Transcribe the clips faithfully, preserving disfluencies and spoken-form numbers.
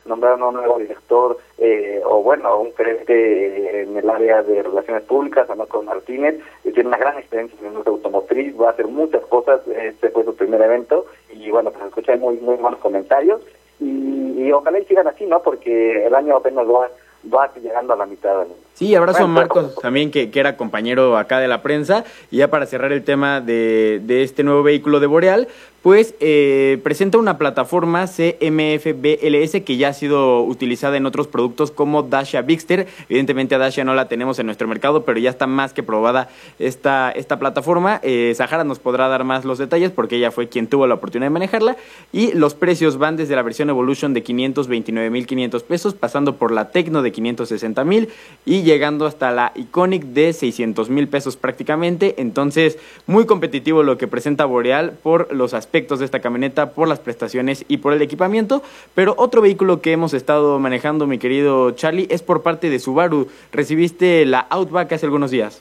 nombraron a un nuevo director, eh, o bueno, un gerente en el área de relaciones públicas, a Marcos Martínez, que tiene una gran experiencia en el mundo automotriz, va a hacer muchas cosas, este fue su primer evento, y bueno, pues escuché muy, muy buenos comentarios, y, y ojalá y sigan así, ¿no? Porque el año apenas va, va llegando a la mitad, ¿no? Sí, abrazo bueno, a Marcos también, que, que era compañero acá de la prensa. Y ya para cerrar el tema de, de este nuevo vehículo de Boreal, pues eh, presenta una plataforma C M F B L S que ya ha sido utilizada en otros productos como Dacia Bigster. Evidentemente a Dacia no la tenemos en nuestro mercado, pero ya está más que probada esta, esta plataforma. Eh, Sahara nos podrá dar más los detalles porque ella fue quien tuvo la oportunidad de manejarla. Y los precios van desde la versión Evolution de quinientos veintinueve mil quinientos pesos, pasando por la Tecno de quinientos sesenta mil y llegando hasta la Iconic de seiscientos mil pesos prácticamente. Entonces, muy competitivo lo que presenta Boreal por los aspectos de esta camioneta, por las prestaciones y por el equipamiento. Pero otro vehículo que hemos estado manejando, mi querido Charlie, es por parte de Subaru. Recibiste la Outback hace algunos días.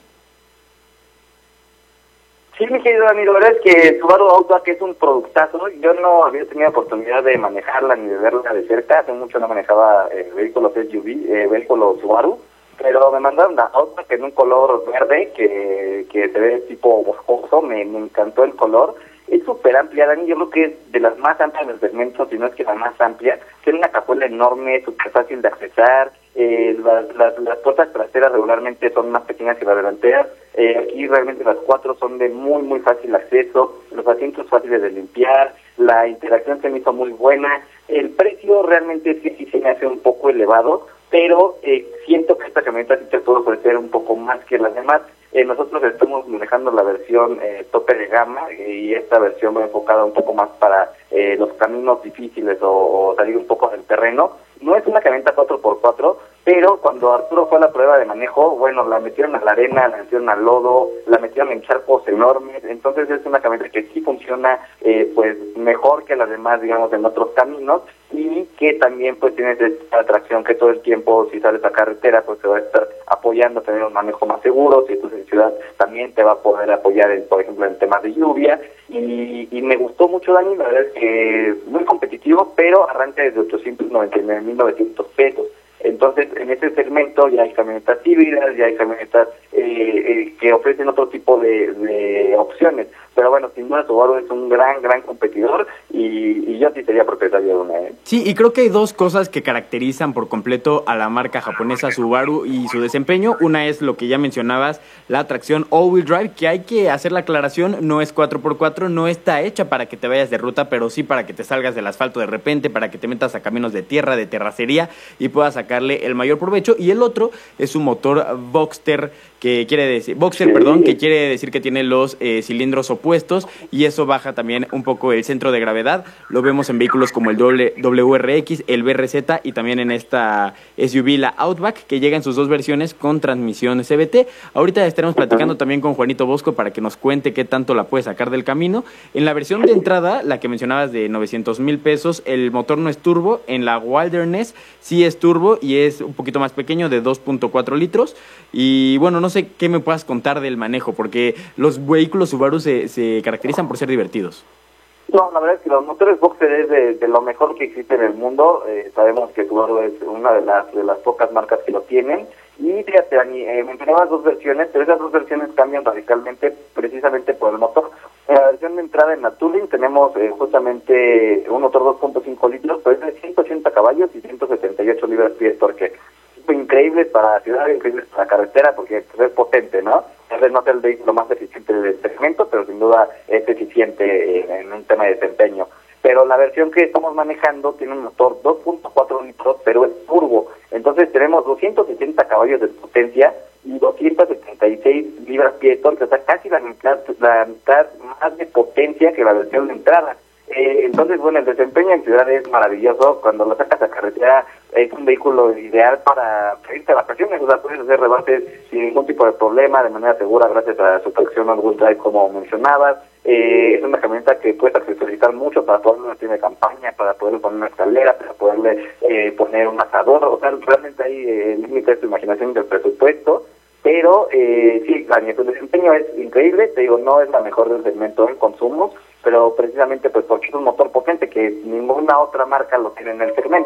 Sí, mi querido Dani, la verdad es que Subaru Outback es un productazo. Yo no había tenido oportunidad de manejarla ni de verla de cerca. Hace mucho no manejaba eh, vehículos S U V, eh, vehículos Subaru. Pero me mandaron la Outback en un color verde que, que se ve tipo boscoso, me, me encantó el color. Es súper amplia, Dani, yo creo que es de las más amplias del segmento, si no es que la más amplia. Tiene una cajuela enorme, súper fácil de accesar, eh, las, las, las puertas traseras regularmente son más pequeñas que las delanteras. Eh, aquí realmente las cuatro son de muy, muy fácil acceso, los asientos fáciles de limpiar, la interacción se me hizo muy buena. El precio realmente sí, sí se me hace un poco elevado, pero eh, siento que esta camioneta sí te puede ofrecer un poco más que las demás. Eh, nosotros estamos manejando la versión eh, tope de gama eh, y esta versión va enfocada un poco más para eh, los caminos difíciles o, o salir un poco del terreno. No es una camioneta cuatro por cuatro, pero cuando Arturo fue a la prueba de manejo, bueno, la metieron a la arena, la metieron al lodo, la metieron en charcos enormes, entonces es una camioneta que sí funciona eh, pues mejor que las demás, digamos, en otros caminos, y que también pues tiene esta atracción que todo el tiempo, si sales a carretera, pues te va a estar apoyando a tener un manejo más seguro. Si estás en ciudad, también te va a poder apoyar, en, por ejemplo, en temas de lluvia, y, y me gustó mucho, Dani, la verdad es que muy competitivo, pero arranca desde ochocientos noventa y nueve mil novecientos pesos. Entonces, en ese segmento ya hay camionetas híbridas, ya hay camionetas eh, eh, que ofrecen otro tipo de, de opciones. Pero bueno, sin duda Subaru es un gran, gran competidor y, y yo sí sería propietario de una. ¿eh? Sí, y creo que hay dos cosas que caracterizan por completo a la marca japonesa Subaru y su desempeño. Una es lo que ya mencionabas, la tracción all-wheel drive, que hay que hacer la aclaración, no es cuatro por cuatro, no está hecha para que te vayas de ruta, pero sí para que te salgas del asfalto de repente, para que te metas a caminos de tierra, de terracería y puedas sacarle el mayor provecho. Y el otro es un motor Boxster, que quiere decir, Boxer, perdón, que quiere decir que tiene los eh, cilindros opuestos, y eso baja también un poco el centro de gravedad. Lo vemos en vehículos como el W R X, el B R Z y también en esta S U V, la Outback, que llega en sus dos versiones con transmisión C V T. Ahorita estaremos platicando también con Juanito Bosco para que nos cuente qué tanto la puede sacar del camino. En la versión de entrada, la que mencionabas de novecientos mil pesos, el motor no es turbo. En la Wilderness sí es turbo y es un poquito más pequeño, de dos punto cuatro litros. Y bueno, no sé qué me puedas contar del manejo, porque los vehículos Subaru se, se caracterizan por ser divertidos. No, la verdad es que los motores Boxer es de, de lo mejor que existe en el mundo. Eh, sabemos que Subaru es una de las de las pocas marcas que lo tienen. Y fíjate, Dani, eh, mencionabas dos versiones, pero esas dos versiones cambian radicalmente precisamente por el motor. En la versión de entrada, en la Touring, tenemos eh, justamente un motor dos punto cinco litros, pero es de ciento ochenta caballos y ciento setenta y ocho libras-pie de torque. Increíbles para ciudad, increíbles para carretera, porque pues, es potente, ¿no? Tal vez no sea el vehículo más eficiente del segmento, pero sin duda es eficiente en, en un tema de desempeño. Pero la versión que estamos manejando tiene un motor dos punto cuatro litros, pero es turbo. Entonces tenemos doscientos setenta caballos de potencia y doscientos setenta y seis libras-pie de torque, o sea, casi la mitad, la mitad más de potencia que la versión de entrada. Eh, entonces, bueno, el desempeño en ciudad es maravilloso. Cuando lo sacas a carretera es un vehículo ideal para irte a vacaciones, o sea, puedes hacer rebases sin ningún tipo de problema, de manera segura, gracias a su tracción all-wheel drive, como mencionabas. Eh, es una camioneta que puedes accesorializar mucho para ponerle una tienda de campaña, para poderle poner una escalera, para poderle eh, poner un asador, o sea, realmente hay eh, límite de tu imaginación y del presupuesto. Pero eh, sí, Dani, su desempeño es increíble, te digo, no es la mejor del segmento en consumos, pero precisamente pues porque es un motor potente que ninguna otra marca lo tiene en el segmento.